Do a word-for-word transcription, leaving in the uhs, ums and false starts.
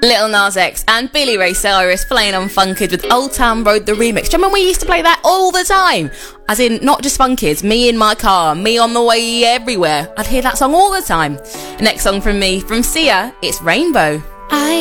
Lil Nas X and Billy Ray Cyrus playing on Funkid with Old Town Road the remix. Do you remember we used to play that all the time? As in, not just Funkids, me in my car, me on the way everywhere. I'd hear that song all the time. Next song from me, from Sia, it's Rainbow. I